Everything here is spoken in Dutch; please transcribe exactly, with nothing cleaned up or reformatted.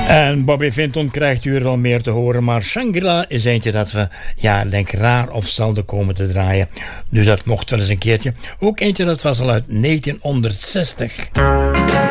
En Bobby Vinton krijgt u er al meer te horen, maar Shangri-La is eentje dat we, ja, denk raar of zelden komen te draaien. Dus dat mocht wel eens een keertje. Ook eentje dat was al uit negentienhonderdzestig.